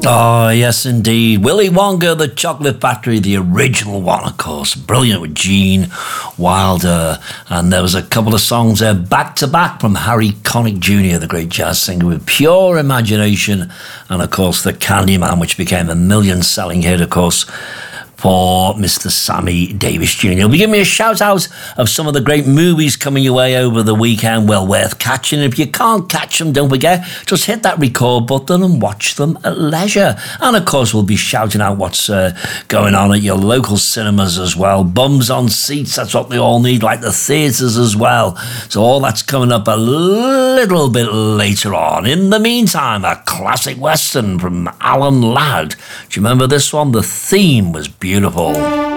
Oh, yes, indeed. Willy Wonka, The Chocolate Factory, the original one, of course. Brilliant with Gene Wilder. And there was a couple of songs there back to back from Harry Connick Jr., the great jazz singer with Pure Imagination. And, of course, The Candyman, which became a million-selling hit, of course, for Mr. Sammy Davis Jr. He'll be giving me a shout out of some of the great movies coming your way over the weekend, well worth catching. If you can't catch them, don't forget, just hit that record button and watch them at leisure. And of course, we'll be shouting out what's going on at your local cinemas as well. Bums on seats, that's what they all need, like the theatres as well. So all that's coming up a little bit later on. In the meantime, a classic western from Alan Ladd. Do you remember this one? The theme was beautiful.